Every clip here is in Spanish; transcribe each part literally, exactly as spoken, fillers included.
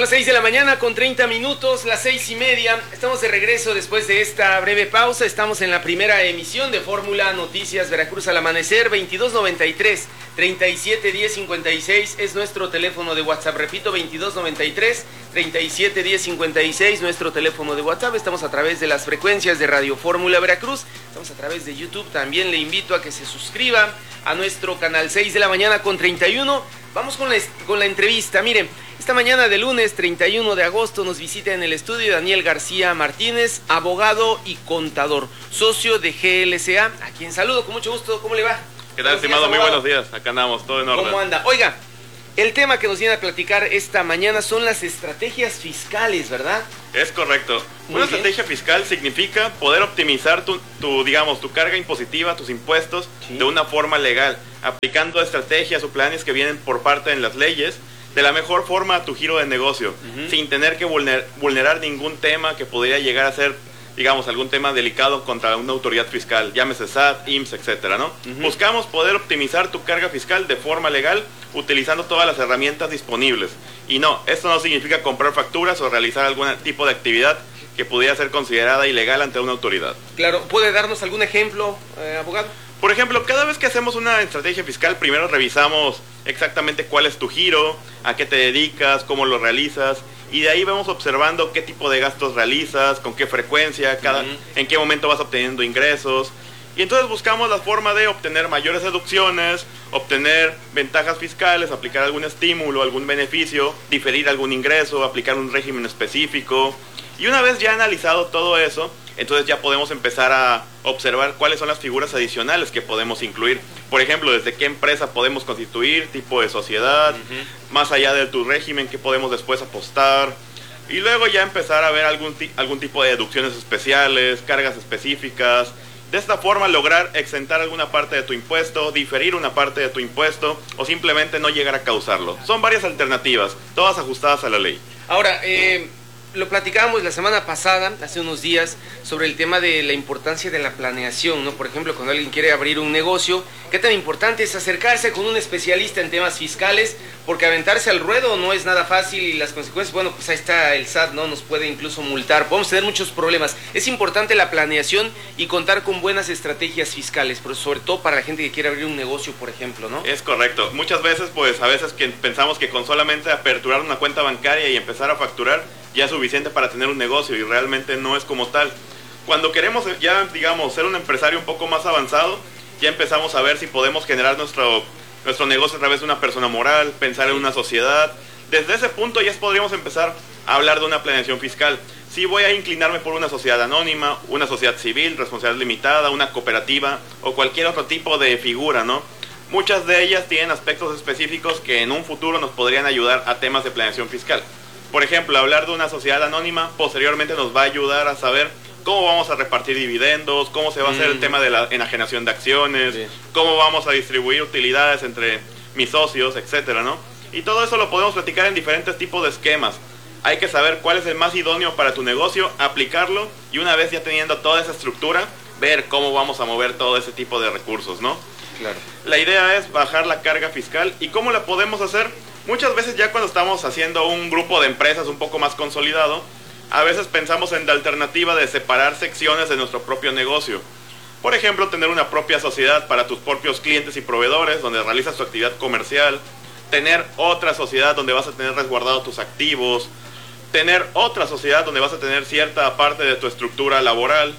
Son las seis de la mañana con treinta minutos, las seis y media. Estamos de regreso después de esta breve pausa. Estamos en la primera emisión de Fórmula Noticias Veracruz al amanecer. Veintidós noventa y tres, treinta y siete diez cincuenta y seis es nuestro teléfono de WhatsApp. Repito, veintidós noventa y tres, treinta y siete diez cincuenta y seis, nuestro teléfono de WhatsApp. Estamos a través de las frecuencias de Radio Fórmula Veracruz. Estamos a través de YouTube. También le invito a que se suscriba a nuestro canal. Seis de la mañana con treinta y uno. Vamos con la, con la entrevista. Miren, esta mañana de lunes treinta y uno de agosto nos visita en el estudio Daniel García Martínez, abogado y contador, socio de G L C A, a quien saludo con mucho gusto. ¿Cómo le va? ¿Qué tal, estimado? Muy buenos días. Acá andamos, todo en orden. ¿Cómo anda? Oiga, el tema que nos viene a platicar esta mañana son las estrategias fiscales, ¿verdad? Es correcto. Muy Una bien. estrategia fiscal significa poder optimizar tu, tu, digamos, tu carga impositiva, tus impuestos, Sí. de una forma legal, aplicando estrategias o planes que vienen por parte de las leyes, de la mejor forma a tu giro de negocio, Ujú. sin tener que vulner, vulnerar ningún tema que podría llegar a ser, digamos, algún tema delicado contra una autoridad fiscal, llámese S A T, I M S S, etcétera, ¿no? Ujú. Buscamos poder optimizar tu carga fiscal de forma legal, utilizando todas las herramientas disponibles. Y no, esto no significa comprar facturas o realizar algún tipo de actividad que pudiera ser considerada ilegal ante una autoridad. Claro, ¿puede darnos algún ejemplo, eh, abogado? Por ejemplo, cada vez que hacemos una estrategia fiscal, primero revisamos exactamente cuál es tu giro, a qué te dedicas, cómo lo realizas, y de ahí vamos observando qué tipo de gastos realizas, con qué frecuencia, cada, Ujú. en qué momento vas obteniendo ingresos. Y entonces buscamos la forma de obtener mayores deducciones, obtener ventajas fiscales, aplicar algún estímulo, algún beneficio, diferir algún ingreso, aplicar un régimen específico. Y una vez ya analizado todo eso, entonces ya podemos empezar a observar cuáles son las figuras adicionales que podemos incluir. Por ejemplo, desde qué empresa podemos constituir, tipo de sociedad, Ujú. más allá de tu régimen, qué podemos después apostar. Y luego ya empezar a ver algún, ti- algún tipo de deducciones especiales, cargas específicas. De esta forma lograr exentar alguna parte de tu impuesto, diferir una parte de tu impuesto o simplemente no llegar a causarlo. Son varias alternativas, todas ajustadas a la ley. Ahora, eh, lo platicábamos la semana pasada, hace unos días, sobre el tema de la importancia de la planeación, ¿no? Por ejemplo, cuando alguien quiere abrir un negocio, qué tan importante es acercarse con un especialista en temas fiscales, porque aventarse al ruedo no es nada fácil y las consecuencias, bueno, pues ahí está el S A T, ¿no? Nos puede incluso multar, podemos tener muchos problemas. Es importante la planeación y contar con buenas estrategias fiscales, pero sobre todo para la gente que quiere abrir un negocio, por ejemplo, ¿no? Es correcto. Muchas veces, pues, a veces que pensamos que con solamente aperturar una cuenta bancaria y empezar a facturar ya es suficiente para tener un negocio y realmente no es como tal. Cuando queremos ya, digamos, ser un empresario un poco más avanzado, ya empezamos a ver si podemos generar nuestro, nuestro negocio a través de una persona moral, pensar en una sociedad. Desde ese punto ya podríamos empezar a hablar de una planeación fiscal. Si voy a inclinarme por una sociedad anónima, una sociedad civil, responsabilidad limitada, una cooperativa o cualquier otro tipo de figura, ¿no? Muchas de ellas tienen aspectos específicos que en un futuro nos podrían ayudar a temas de planeación fiscal. Por ejemplo, hablar de una sociedad anónima posteriormente nos va a ayudar a saber cómo vamos a repartir dividendos, cómo se va a hacer Mm. el tema de la enajenación de acciones, Sí. cómo vamos a distribuir utilidades entre mis socios, etcétera, ¿no? Y todo eso lo podemos platicar en diferentes tipos de esquemas. Hay que saber cuál es el más idóneo para tu negocio, aplicarlo y una vez ya teniendo toda esa estructura, ver cómo vamos a mover todo ese tipo de recursos, ¿no? Claro. La idea es bajar la carga fiscal. ¿Y cómo la podemos hacer? Muchas veces ya cuando estamos haciendo un grupo de empresas un poco más consolidado, a veces pensamos en la alternativa de separar secciones de nuestro propio negocio. Por ejemplo, tener una propia sociedad para tus propios clientes y proveedores, donde realizas tu actividad comercial, tener otra sociedad donde vas a tener resguardado tus activos, tener otra sociedad donde vas a tener cierta parte de tu estructura laboral,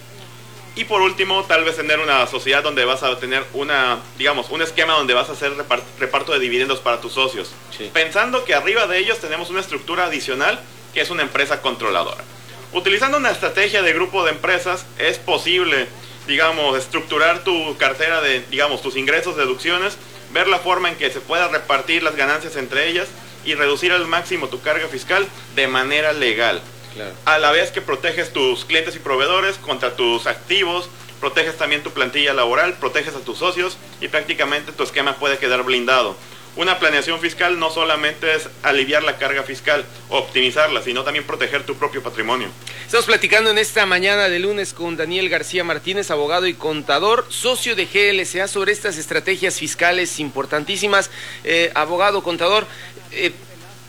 y por último, tal vez tener una sociedad donde vas a tener una, digamos, un esquema donde vas a hacer repart- reparto de dividendos para tus socios. Sí. Pensando que arriba de ellos tenemos una estructura adicional que es una empresa controladora. Utilizando una estrategia de grupo de empresas es posible, digamos, estructurar tu cartera de, digamos, tus ingresos, deducciones, ver la forma en que se pueda repartir las ganancias entre ellas y reducir al máximo tu carga fiscal de manera legal. Claro. A la vez que proteges tus clientes y proveedores contra tus activos, proteges también tu plantilla laboral, proteges a tus socios y prácticamente tu esquema puede quedar blindado. Una planeación fiscal no solamente es aliviar la carga fiscal o optimizarla, sino también proteger tu propio patrimonio. Estamos platicando en esta mañana de lunes con Daniel García Martínez, abogado y contador, socio de G L C A, sobre estas estrategias fiscales importantísimas. Eh, abogado, contador, eh,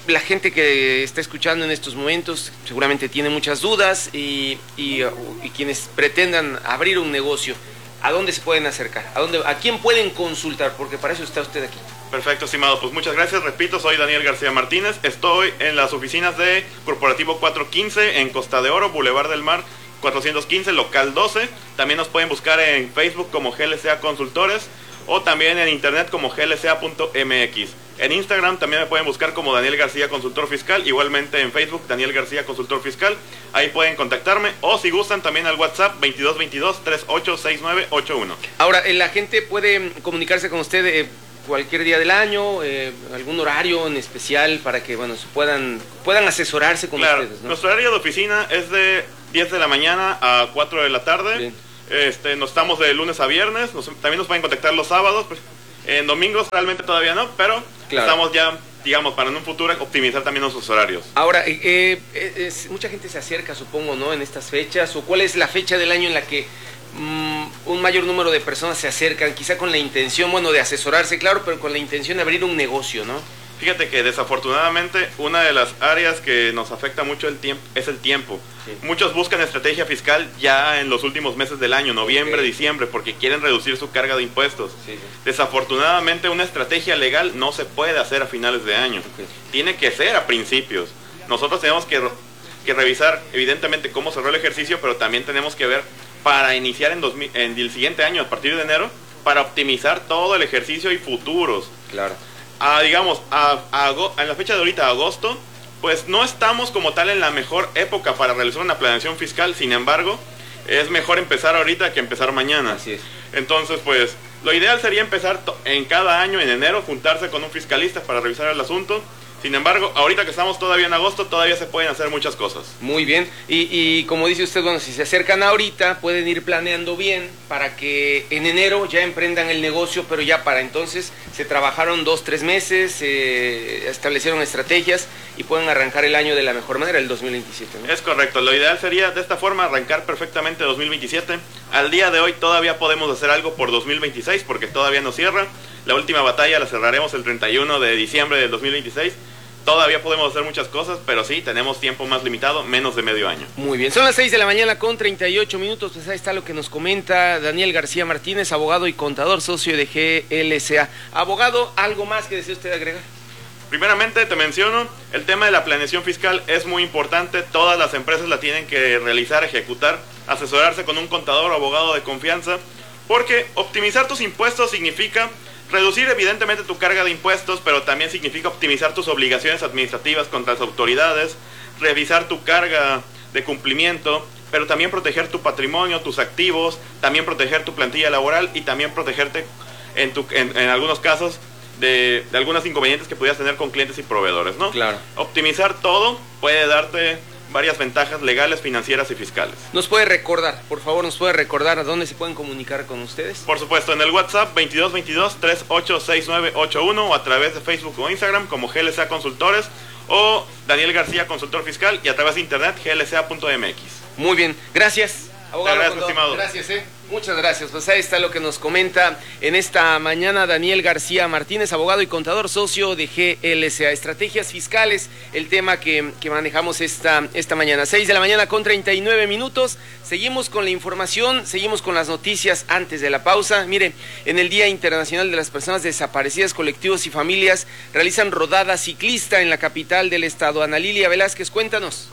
la gente que está escuchando en estos momentos seguramente tiene muchas dudas y, y, y quienes pretendan abrir un negocio, ¿a dónde se pueden acercar? ¿A dónde, a quién pueden consultar? Porque para eso está usted aquí. Perfecto, estimado. Pues muchas gracias. Repito, soy Daniel García Martínez. Estoy en las oficinas de Corporativo cuatrocientos quince en Costa de Oro, Boulevard del Mar cuatrocientos quince, local doce. También nos pueden buscar en Facebook como G L C A Consultores o también en internet como G L C A punto M X. En Instagram también me pueden buscar como Daniel García Consultor Fiscal, igualmente en Facebook Daniel García Consultor Fiscal. Ahí pueden contactarme o si gustan también al WhatsApp veintidós veintidós, treinta y ocho sesenta y nueve ochenta y uno. Ahora, la gente puede comunicarse con usted eh, cualquier día del año, eh, algún horario en especial para que bueno puedan puedan asesorarse con claro, ustedes, ¿no? Nuestro horario de oficina es de diez de la mañana a cuatro de la tarde. Bien. Este, nos estamos de lunes a viernes, nos, también nos pueden contactar los sábados, pues, en domingos realmente todavía no, pero claro, estamos ya, digamos, para en un futuro optimizar también nuestros horarios. Ahora, eh, eh, es, mucha gente se acerca, supongo, ¿no? En estas fechas, o ¿cuál es la fecha del año en la que mmm, un mayor número de personas se acercan, quizá con la intención, bueno, de asesorarse, claro, pero con la intención de abrir un negocio, ¿no? Fíjate que desafortunadamente una de las áreas que nos afecta mucho el tiempo es el tiempo. Sí. Muchos buscan estrategia fiscal ya en los últimos meses del año, noviembre, okay, diciembre, porque quieren reducir su carga de impuestos. Sí, sí. Desafortunadamente una estrategia legal no se puede hacer a finales de año. Okay. Tiene que ser a principios. Nosotros tenemos que, que revisar evidentemente cómo cerró el ejercicio, pero también tenemos que ver para iniciar en, dos mil, en el siguiente año, a partir de enero, para optimizar todo el ejercicio y futuros. Claro. A, digamos, a, a, a la fecha de ahorita, agosto, pues no estamos como tal en la mejor época para realizar una planeación fiscal. Sin embargo, es mejor empezar ahorita que empezar mañana. Así es. Entonces, pues, lo ideal sería empezar en cada año, en enero, juntarse con un fiscalista para revisar el asunto. Sin embargo, ahorita que estamos todavía en agosto, todavía se pueden hacer muchas cosas. Muy bien. Y, y como dice usted, bueno, si se acercan ahorita, pueden ir planeando bien para que en enero ya emprendan el negocio, pero ya para entonces se trabajaron dos, tres meses, eh, establecieron estrategias y pueden arrancar el año de la mejor manera, el dos mil veintisiete, ¿no? Es correcto. Lo ideal sería de esta forma arrancar perfectamente dos mil veintisiete. Al día de hoy todavía podemos hacer algo por dos mil veintiséis porque todavía no cierra. La última batalla la cerraremos el treinta y uno de diciembre del dos mil veintiséis. Todavía podemos hacer muchas cosas, pero sí, tenemos tiempo más limitado, menos de medio año. Muy bien, son las seis de la mañana con treinta y ocho minutos, pues ahí está lo que nos comenta Daniel García Martínez, abogado y contador, socio de G L C A. Abogado, ¿algo más que desee usted agregar? Primeramente, te menciono, el tema de la planeación fiscal es muy importante, todas las empresas la tienen que realizar, ejecutar, asesorarse con un contador o abogado de confianza, porque optimizar tus impuestos significa reducir evidentemente tu carga de impuestos, pero también significa optimizar tus obligaciones administrativas contra las autoridades, revisar tu carga de cumplimiento, pero también proteger tu patrimonio, tus activos, también proteger tu plantilla laboral y también protegerte en, tu, en, en algunos casos de, de algunos inconvenientes que pudieras tener con clientes y proveedores, ¿no? Claro. Optimizar todo puede darte varias ventajas legales, financieras y fiscales. ¿Nos puede recordar, por favor, nos puede recordar a dónde se pueden comunicar con ustedes? Por supuesto, en el WhatsApp veintidós veintidós, treinta y ocho sesenta y nueve ochenta y uno o a través de Facebook o Instagram como G L C A Consultores o Daniel García Consultor Fiscal y a través de internet G L C A punto M X. Muy bien, gracias. Abogado, gracias, estimado. Gracias, eh. Muchas gracias. Pues ahí está lo que nos comenta en esta mañana Daniel García Martínez, abogado y contador, socio de G L C A. Estrategias fiscales, el tema que, que manejamos esta, esta mañana. seis de la mañana con treinta y nueve minutos. Seguimos con la información, seguimos con las noticias antes de la pausa. Mire, en el Día Internacional de las Personas Desaparecidas, colectivos y familias realizan rodada ciclista en la capital del estado. Ana Lilia Velázquez, cuéntanos.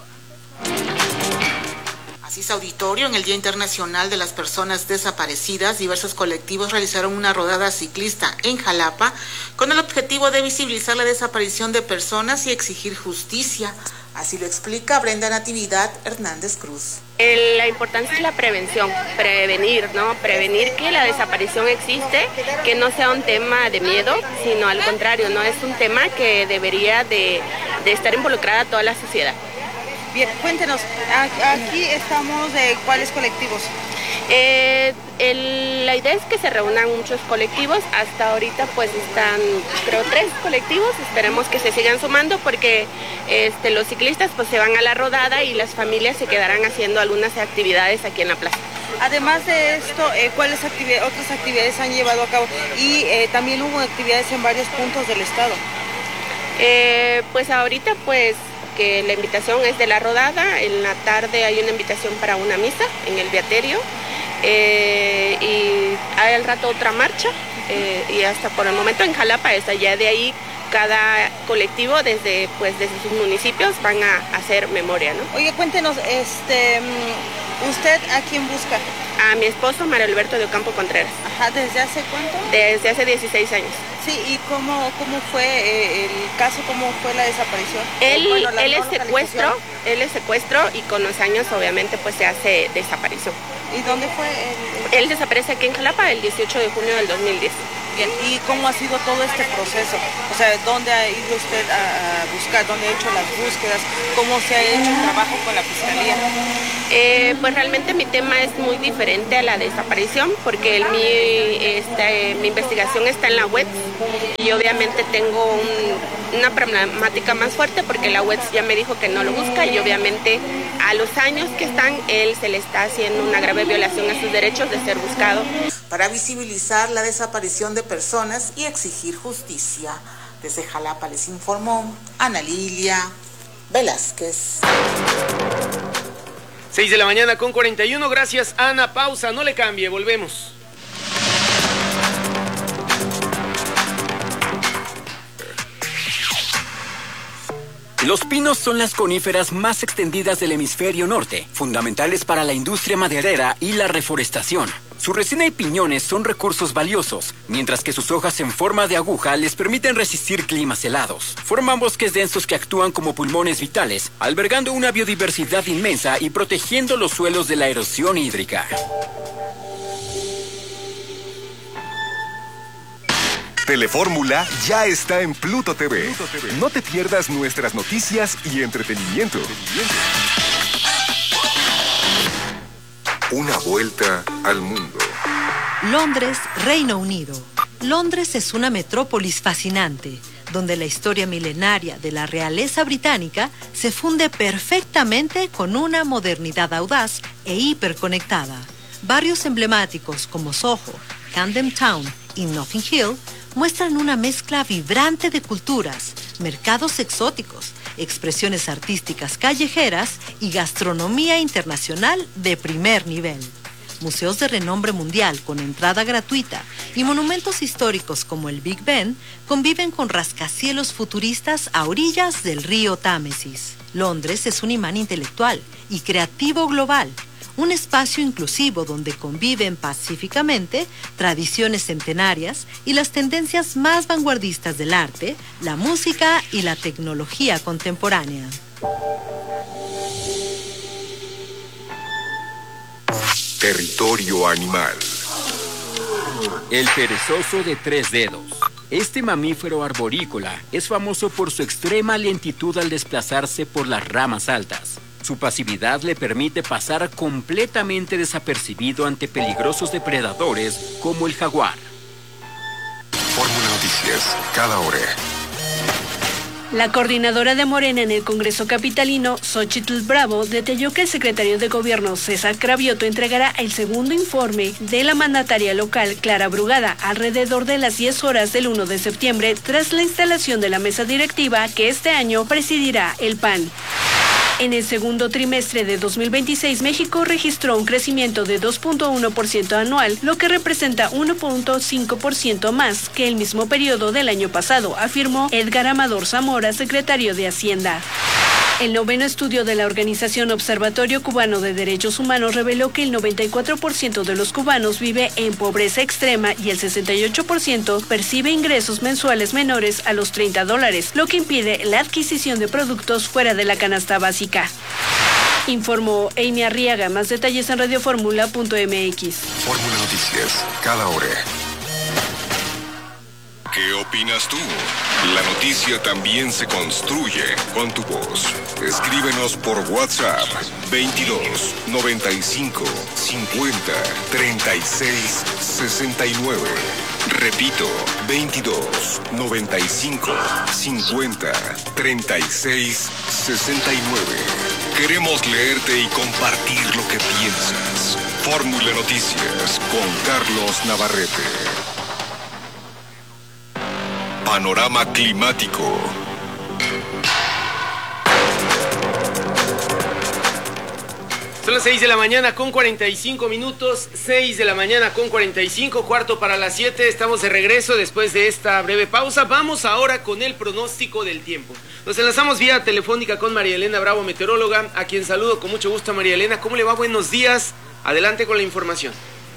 Así es, auditorio, en el Día Internacional de las Personas Desaparecidas, diversos colectivos realizaron una rodada ciclista en Jalapa con el objetivo de visibilizar la desaparición de personas y exigir justicia. Así lo explica Brenda Natividad Hernández Cruz. El, la importancia es la prevención, prevenir, ¿no? Prevenir que la desaparición existe, que no sea un tema de miedo, sino al contrario, ¿no? Es un tema que debería de, de estar involucrada toda la sociedad. Bien, cuéntenos, aquí estamos de cuáles colectivos. Eh, el, la idea es que se reúnan muchos colectivos, hasta ahorita pues están creo tres colectivos, esperemos que se sigan sumando porque este, los ciclistas pues se van a la rodada y las familias se quedarán haciendo algunas actividades aquí en la plaza. Además de esto, eh, ¿cuáles actividades, otras actividades han llevado a cabo? Y eh, también hubo actividades en varios puntos del estado. Eh, pues ahorita pues que la invitación es de la rodada, en la tarde hay una invitación para una misa en el Beaterio, eh, y hay al rato otra marcha, eh, y hasta por el momento en Jalapa está ya de ahí. Cada colectivo desde pues desde sus municipios van a hacer memoria, ¿no? Oye, cuéntenos, este, ¿usted a quién busca? A mi esposo, Mario Alberto de Ocampo Contreras. Ajá, ¿desde hace cuánto? Desde hace dieciséis años. Sí, ¿y cómo, cómo fue eh, el caso, cómo fue la desaparición? Él, bueno, la él no es secuestro, él es secuestro y con los años obviamente pues se hace desaparición. ¿Y dónde fue? El, el... Él desaparece aquí en Jalapa el dieciocho de junio del dos mil diez. Bien, ¿y cómo ha sido todo este proceso? O sea, ¿dónde ha ido usted a, a buscar? ¿Dónde ha hecho las búsquedas? ¿Cómo se ha hecho el trabajo con la fiscalía? Eh, pues realmente mi tema es muy diferente a la desaparición porque el, mi, este, mi investigación está en la U E T S y obviamente tengo un, una problemática más fuerte porque la U E T S ya me dijo que no lo busca y obviamente a los años que están él se le está haciendo una grave violación a sus derechos de ser buscado. Para visibilizar la desaparición de personas y exigir justicia. Desde Jalapa les informó Ana Lilia Velázquez. seis de la mañana con cuarenta y uno, gracias Ana, pausa, no le cambie, volvemos. Los pinos son las coníferas más extendidas del hemisferio norte, fundamentales para la industria maderera y la reforestación. Su resina y piñones son recursos valiosos, mientras que sus hojas en forma de aguja les permiten resistir climas helados. Forman bosques densos que actúan como pulmones vitales, albergando una biodiversidad inmensa y protegiendo los suelos de la erosión hídrica. Telefórmula ya está en Pluto T V. No te pierdas nuestras noticias y entretenimiento. Una vuelta al mundo. Londres, Reino Unido. Londres es una metrópolis fascinante, donde la historia milenaria de la realeza británica se funde perfectamente con una modernidad audaz e hiperconectada. Barrios emblemáticos como Soho, Camden Town y Notting Hill muestran una mezcla vibrante de culturas, mercados exóticos, expresiones artísticas callejeras y gastronomía internacional de primer nivel. Museos de renombre mundial con entrada gratuita y monumentos históricos como el Big Ben conviven con rascacielos futuristas a orillas del río Támesis. Londres es un imán intelectual y creativo global, un espacio inclusivo donde conviven pacíficamente tradiciones centenarias y las tendencias más vanguardistas del arte, la música y la tecnología contemporánea. Territorio animal. El perezoso de tres dedos. Este mamífero arborícola es famoso por su extrema lentitud al desplazarse por las ramas altas. Su pasividad le permite pasar completamente desapercibido ante peligrosos depredadores como el jaguar. Fórmula Noticias, cada hora. La coordinadora de Morena en el Congreso Capitalino, Xóchitl Bravo, detalló que el secretario de Gobierno, César Cravioto, entregará el segundo informe de la mandataria local, Clara Brugada, alrededor de las diez horas del primero de septiembre, tras la instalación de la mesa directiva que este año presidirá el P A N. En el segundo trimestre de dos mil veintiséis, México registró un crecimiento de dos punto uno por ciento anual, lo que representa uno punto cinco por ciento más que el mismo periodo del año pasado, afirmó Edgar Amador Zamora, secretario de Hacienda. El noveno estudio de la Organización Observatorio Cubano de Derechos Humanos reveló que el noventa y cuatro por ciento de los cubanos vive en pobreza extrema y el sesenta y ocho por ciento percibe ingresos mensuales menores a los treinta dólares, lo que impide la adquisición de productos fuera de la canasta básica. Informó Amy Arriaga. Más detalles en radioformula punto m x. Fórmula Noticias, cada hora. ¿Qué opinas tú? La noticia también se construye con tu voz. Escríbenos por WhatsApp veintidós, noventa y cinco, cincuenta, treinta y seis, sesenta y nueve. Repito, veintidós, noventa y cinco, cincuenta, treinta y seis, sesenta y nueve. Queremos leerte y compartir lo que piensas. Fórmula Noticias con Carlos Navarrete. Panorama climático. Son las seis de la mañana con cuarenta y cinco minutos, seis de la mañana con cuarenta y cinco, cuarto para las siete. Estamos de regreso después de esta breve pausa. Vamos ahora con el pronóstico del tiempo. Nos enlazamos vía telefónica con María Elena Bravo, meteoróloga, a quien saludo con mucho gusto. María Elena, ¿cómo le va? Buenos días. Adelante con la información.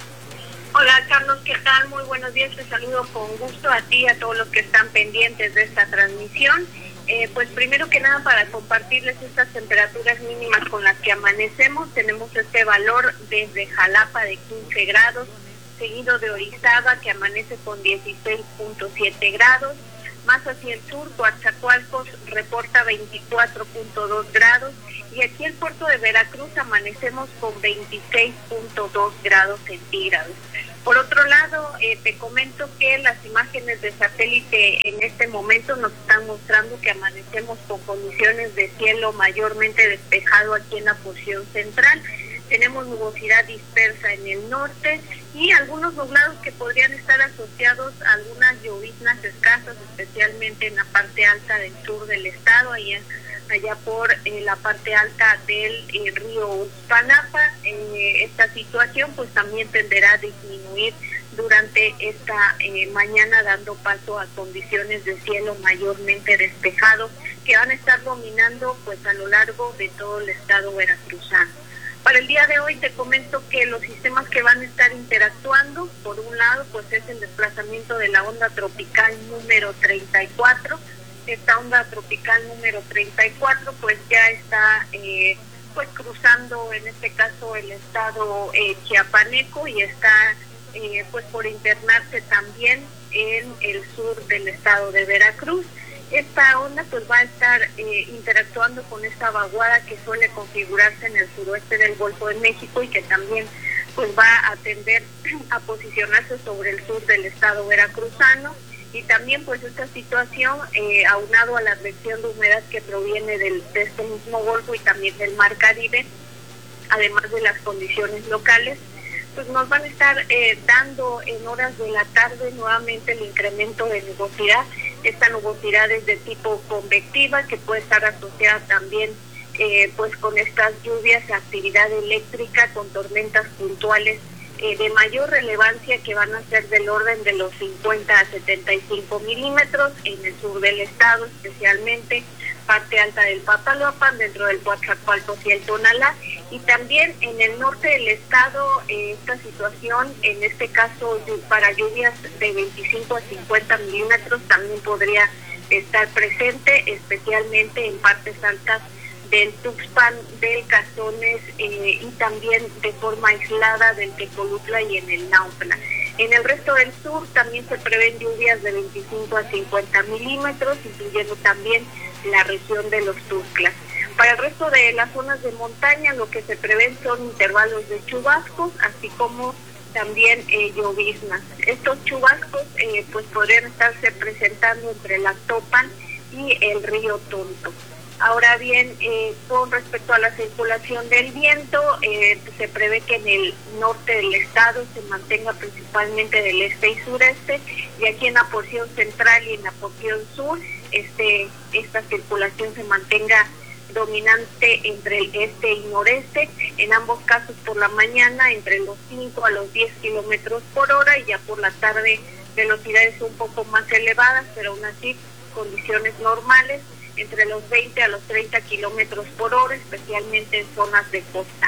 Hola Carlos, ¿qué tal? Muy buenos días, te saludo con gusto a ti y a todos los que están pendientes de esta transmisión. Eh, pues primero que nada para compartirles estas temperaturas mínimas con las que amanecemos, tenemos este valor desde Jalapa de quince grados, seguido de Orizaba que amanece con dieciséis punto siete grados, más hacia el sur Coatzacoalcos reporta veinticuatro punto dos grados y aquí el puerto de Veracruz amanecemos con veintiséis punto dos grados centígrados. Por otro lado, eh, te comento que las imágenes de satélite en este momento nos están mostrando que amanecemos con condiciones de cielo mayormente despejado aquí en la porción central. Tenemos nubosidad dispersa en el norte y algunos nublados que podrían estar asociados a algunas lloviznas escasas, especialmente en la parte alta del sur del estado, allá, allá por eh, la parte alta del eh, río Uxpanapa. Eh, esta situación pues también tenderá a disminuir durante esta eh, mañana, dando paso a condiciones de cielo mayormente despejado que van a estar dominando pues a lo largo de todo el estado veracruzano. Para el día de hoy te comento que los sistemas que van a estar interactuando, por un lado, pues es el desplazamiento de la onda tropical número treinta y cuatro. Esta onda tropical número treinta y cuatro pues ya está eh, pues cruzando en este caso el estado eh, chiapaneco y está eh, pues por internarse también en el sur del estado de Veracruz. Esta onda pues va a estar eh, interactuando con esta vaguada que suele configurarse en el suroeste del Golfo de México y que también pues va a tender a posicionarse sobre el sur del estado veracruzano. Y también pues esta situación, eh, aunado a la advección de humedad que proviene del, de este mismo Golfo y también del Mar Caribe, además de las condiciones locales, pues nos van a estar eh, dando en horas de la tarde nuevamente el incremento de nubosidad. Esta nubosidad es de tipo convectiva que puede estar asociada también eh, pues con estas lluvias, actividad eléctrica, con tormentas puntuales eh, de mayor relevancia que van a ser del orden de los cincuenta a setenta y cinco milímetros en el sur del estado, especialmente parte alta del Papaloapan, dentro del Coatzacoalcos y el Tonalá, y también en el norte del estado eh, esta situación, en este caso para lluvias de veinticinco a cincuenta milímetros también podría estar presente, especialmente en partes altas del Tuxpan, del Cazones eh, y también de forma aislada del Tecolutla y en el Naupla. En el resto del sur también se prevén lluvias de veinticinco a cincuenta milímetros, incluyendo también la región de los Tuxtlas. Para el resto de las zonas de montaña lo que se prevén son intervalos de chubascos, así como también eh, lloviznas. Estos chubascos eh, pues podrían estarse presentando entre la Topan y el río Tonto. Ahora bien, eh, con respecto a la circulación del viento, eh, se prevé que en el norte del estado se mantenga principalmente del este y sureste, y aquí en la porción central y en la porción sur, este, esta circulación se mantenga dominante entre el este y noreste, en ambos casos por la mañana entre los cinco a los diez kilómetros por hora y ya por la tarde velocidades un poco más elevadas, pero aún así condiciones normales entre los veinte a los treinta kilómetros por hora, especialmente en zonas de costa.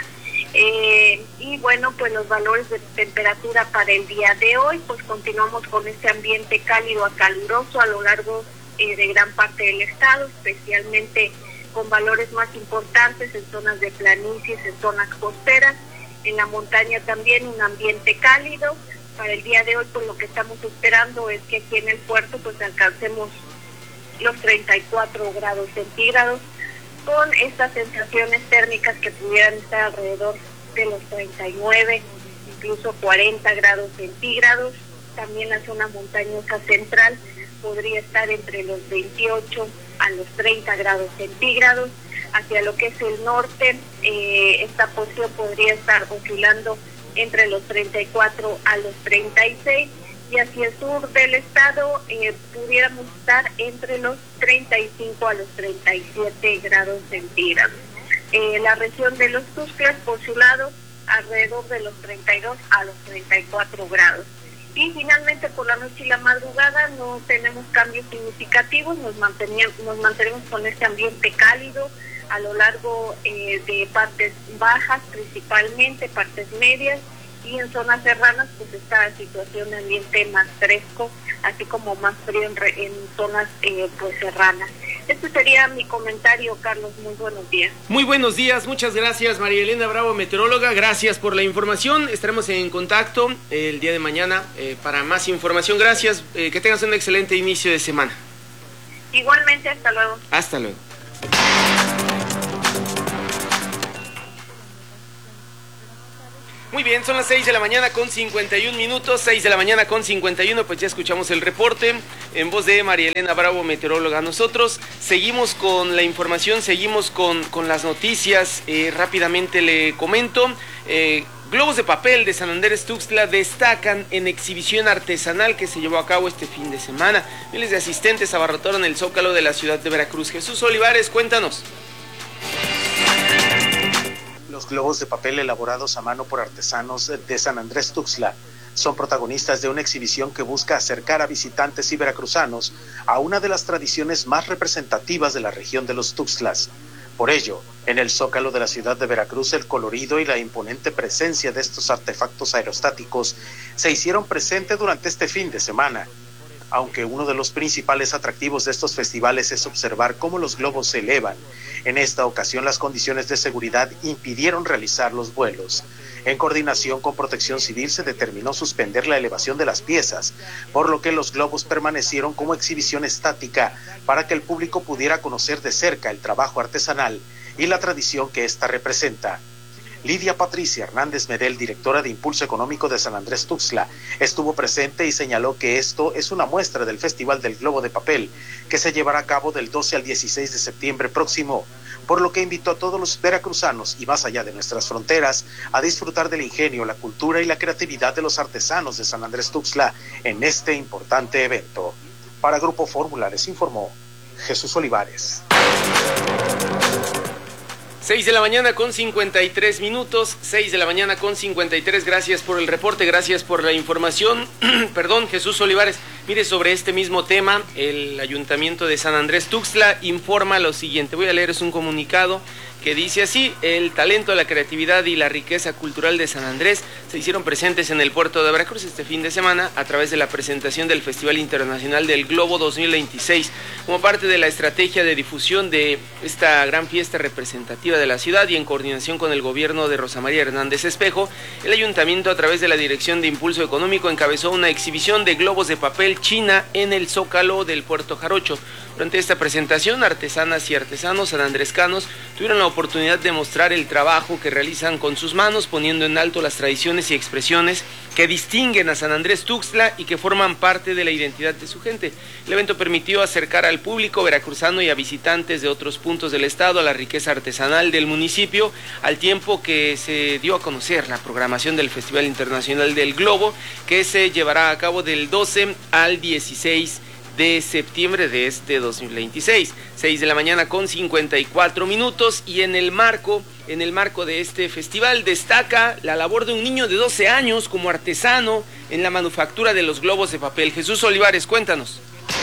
Eh, y bueno, pues los valores de temperatura para el día de hoy, pues continuamos con este ambiente cálido a caluroso a lo largo eh, de gran parte del estado, especialmente con valores más importantes en zonas de planicies, en zonas costeras. En la montaña también un ambiente cálido. Para el día de hoy, pues lo que estamos esperando es que aquí en el puerto pues alcancemos los treinta y cuatro grados centígrados, con estas sensaciones térmicas que pudieran estar alrededor de los treinta y nueve, incluso cuarenta grados centígrados. También la zona montañosa central podría estar entre los veintiocho a los treinta grados centígrados. Hacia lo que es el norte, eh, esta porción podría estar oscilando entre los treinta y cuatro a los treinta y seis, y hacia el sur del estado eh, pudiéramos estar entre los treinta y cinco a los treinta y siete grados centígrados. Eh, la región de los Tuxtlas, por su lado, alrededor de los treinta y dos a los treinta y cuatro grados. Y finalmente por la noche y la madrugada no tenemos cambios significativos, nos, nos mantenemos con este ambiente cálido a lo largo eh, de partes bajas, principalmente partes medias, y en zonas serranas pues está la situación de ambiente más fresco, así como más frío en, en zonas eh, pues serranas. Este sería mi comentario, Carlos. Muy buenos días. Muy buenos días, muchas gracias, María Elena Bravo, meteoróloga. Gracias por la información. Estaremos en contacto el día de mañana eh, para más información. Gracias, eh, que tengas un excelente inicio de semana. Igualmente, hasta luego. Hasta luego. Muy bien, son las seis de la mañana con cincuenta y un minutos, seis de la mañana con cincuenta y uno, pues ya escuchamos el reporte en voz de María Elena Bravo, meteoróloga. Nosotros seguimos con la información, seguimos con, con las noticias. Eh, rápidamente le comento, eh, globos de papel de San Andrés Tuxtla destacan en exhibición artesanal que se llevó a cabo este fin de semana. Miles de asistentes abarrotaron el Zócalo de la ciudad de Veracruz. Jesús Olivares, cuéntanos. Los globos de papel elaborados a mano por artesanos de San Andrés Tuxtla son protagonistas de una exhibición que busca acercar a visitantes y veracruzanos a una de las tradiciones más representativas de la región de los Tuxtlas. Por ello, en el Zócalo de la ciudad de Veracruz, el colorido y la imponente presencia de estos artefactos aerostáticos se hicieron presente durante este fin de semana. Aunque uno de los principales atractivos de estos festivales es observar cómo los globos se elevan, en esta ocasión las condiciones de seguridad impidieron realizar los vuelos. En coordinación con Protección Civil se determinó suspender la elevación de las piezas, por lo que los globos permanecieron como exhibición estática para que el público pudiera conocer de cerca el trabajo artesanal y la tradición que ésta representa. Lidia Patricia Hernández Medel, directora de Impulso Económico de San Andrés Tuxtla, estuvo presente y señaló que esto es una muestra del Festival del Globo de Papel, que se llevará a cabo del doce al dieciséis de septiembre próximo, por lo que invitó a todos los veracruzanos y más allá de nuestras fronteras a disfrutar del ingenio, la cultura y la creatividad de los artesanos de San Andrés Tuxtla en este importante evento. Para Grupo Fórmula les informó Jesús Olivares. seis de la mañana con cincuenta y tres minutos, seis de la mañana con cincuenta y tres, gracias por el reporte, gracias por la información. Perdón, Jesús Olivares. Mire, sobre este mismo tema, el Ayuntamiento de San Andrés Tuxtla informa lo siguiente. Voy a leer, es un comunicado que dice así: el talento, la creatividad y la riqueza cultural de San Andrés se hicieron presentes en el puerto de Veracruz este fin de semana a través de la presentación del Festival Internacional del Globo dos mil veintiséis, como parte de la estrategia de difusión de esta gran fiesta representativa de la ciudad y en coordinación con el gobierno de Rosa María Hernández Espejo. El ayuntamiento, a través de la Dirección de Impulso Económico, encabezó una exhibición de globos de papel china en el Zócalo del Puerto Jarocho. Durante esta presentación, artesanas y artesanos sanandrescanos tuvieron la oportunidad de mostrar el trabajo que realizan con sus manos, poniendo en alto las tradiciones y expresiones que distinguen a San Andrés Tuxtla y que forman parte de la identidad de su gente. El evento permitió acercar al público veracruzano y a visitantes de otros puntos del estado a la riqueza artesanal del municipio, al tiempo que se dio a conocer la programación del Festival Internacional del Globo, que se llevará a cabo del doce al dieciséis de septiembre de este dos mil veintiséis, seis de la mañana con cincuenta y cuatro minutos, y en el marco, en el marco de este festival destaca la labor de un niño de doce años como artesano en la manufactura de los globos de papel. Jesús Olivares, cuéntanos.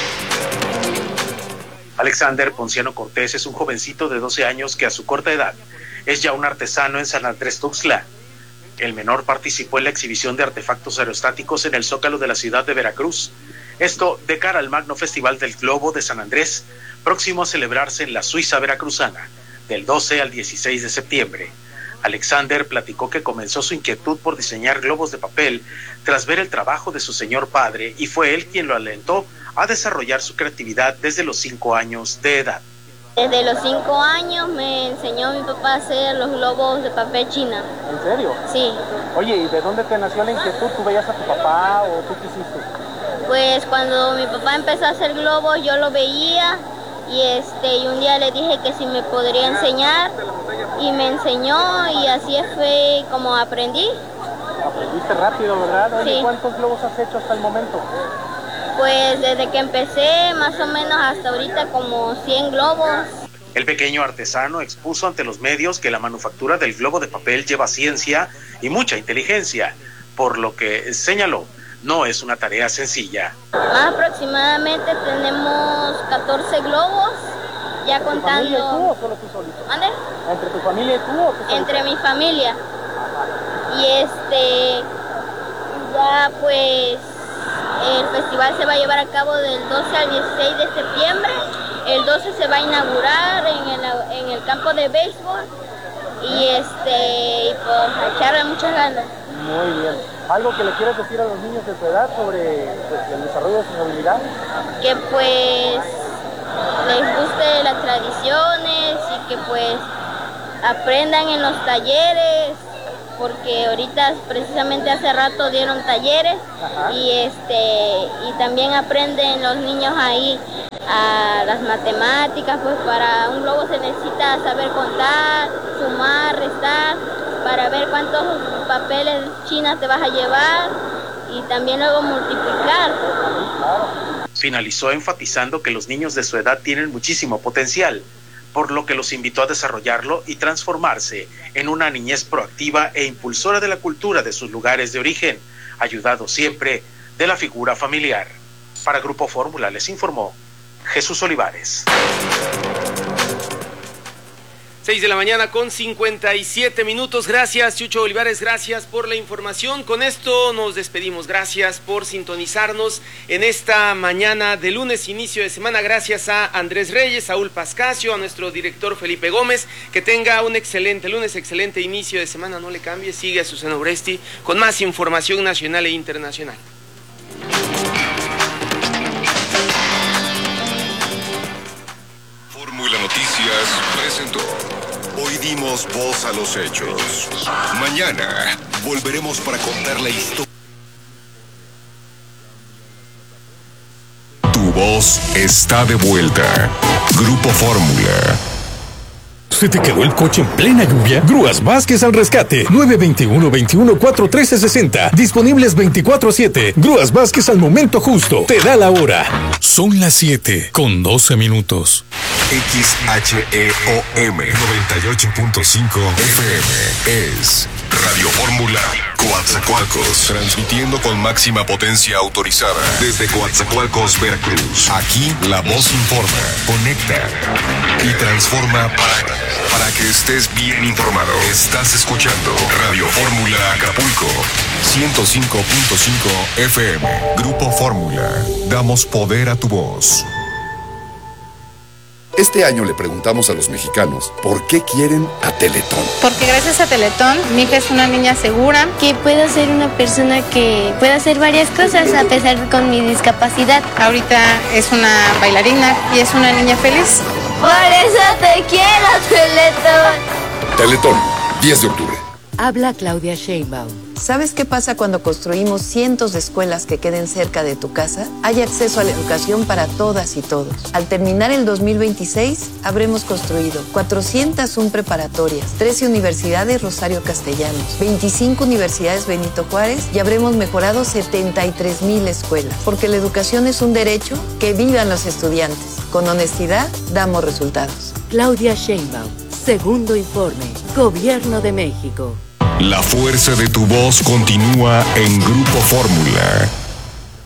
Alexander Ponciano Cortés es un jovencito de doce años que a su corta edad es ya un artesano en San Andrés Tuxtla. El menor participó en la exhibición de artefactos aerostáticos en el Zócalo de la ciudad de Veracruz. Esto de cara al Magno Festival del Globo de San Andrés, próximo a celebrarse en la Suiza veracruzana, del doce al dieciséis de septiembre. Alexander platicó que comenzó su inquietud por diseñar globos de papel tras ver el trabajo de su señor padre, y fue él quien lo alentó a desarrollar su creatividad desde los cinco años de edad. Desde los cinco años me enseñó mi papá a hacer los globos de papel china. ¿En serio? Sí. Oye, ¿y de dónde te nació la inquietud? ¿Tú veías a tu papá o tú qué hiciste? Pues cuando mi papá empezó a hacer globos yo lo veía y este y un día le dije que si me podría enseñar y me enseñó y así fue como aprendí. Aprendiste rápido, ¿verdad? Oye, Sí. ¿cuántos globos has hecho hasta el momento? Pues desde que empecé más o menos hasta ahorita como cien globos. El pequeño artesano expuso ante los medios que la manufactura del globo de papel lleva ciencia y mucha inteligencia, por lo que señaló, no es una tarea sencilla. Más aproximadamente tenemos catorce globos, ya contando... ¿Entre tu familia y tú o solo tú solito? ¿Mande? ¿Entre tu familia y tú o tú solito? Entre mi familia. Y este, ya pues, el festival se va a llevar a cabo del doce al dieciséis de septiembre. El doce se va a inaugurar en el, en el campo de béisbol y este, y pues a echarle muchas ganas. Muy bien. ¿Algo que le quieras decir a los niños de tu edad sobre pues, el desarrollo de sus habilidades? Que pues les guste las tradiciones y que pues aprendan en los talleres, porque ahorita precisamente hace rato dieron talleres. Ajá. y este y también aprenden los niños ahí a las matemáticas, pues para un globo se necesita saber contar, sumar, restar, para ver cuántos papeles chinas te vas a llevar y también luego multiplicar. Finalizó enfatizando que los niños de su edad tienen muchísimo potencial, por lo que los invitó a desarrollarlo y transformarse en una niñez proactiva e impulsora de la cultura de sus lugares de origen, ayudado siempre de la figura familiar. Para Grupo Fórmula les informó Jesús Olivares. seis de la mañana con cincuenta y siete minutos. Gracias, Chucho Olivares, gracias por la información. Con esto nos despedimos. Gracias por sintonizarnos en esta mañana de lunes, inicio de semana. Gracias a Andrés Reyes, Saúl Pascasio, a nuestro director Felipe Gómez. Que tenga un excelente lunes, excelente inicio de semana. No le cambie, sigue a Susana Uresti con más información nacional e internacional. Fórmula Noticias presentó. Hoy dimos voz a los hechos. Mañana volveremos para contar la historia. Tu voz está de vuelta. Grupo Fórmula. ¿Se te quedó el coche en plena lluvia? Grúas Vázquez al rescate. nueve veintiuno, veintiuno, cuatro trece, sesenta. Disponibles veinticuatro siete. Grúas Vázquez al momento justo. Te da la hora. Son las siete con doce minutos. X H E O M noventa y ocho punto cinco F M es Radio Fórmula Coatzacoalcos, transmitiendo con máxima potencia autorizada desde Coatzacoalcos, Veracruz. Aquí la voz informa, conecta y transforma para, para que estés bien informado. Estás escuchando Radio Fórmula Acapulco ciento cinco punto cinco F M. Grupo Fórmula, damos poder a tu voz. Este año le preguntamos a los mexicanos por qué quieren a Teletón. Porque gracias a Teletón, mi hija es una niña segura. Que puedo ser una persona que pueda hacer varias cosas a pesar de con mi discapacidad. Ahorita es una bailarina y es una niña feliz. Por eso te quiero, Teletón. Teletón, diez de octubre. Habla Claudia Sheinbaum. ¿Sabes qué pasa cuando construimos cientos de escuelas que queden cerca de tu casa? Hay acceso a la educación para todas y todos. Al terminar el dos mil veintiséis, habremos construido cuatrocientas una preparatorias, trece universidades Rosario Castellanos, veinticinco universidades Benito Juárez y habremos mejorado setenta y tres mil escuelas. Porque la educación es un derecho, que vivan los estudiantes. Con honestidad, damos resultados. Claudia Sheinbaum, segundo informe, Gobierno de México. La fuerza de tu voz continúa en Grupo Fórmula.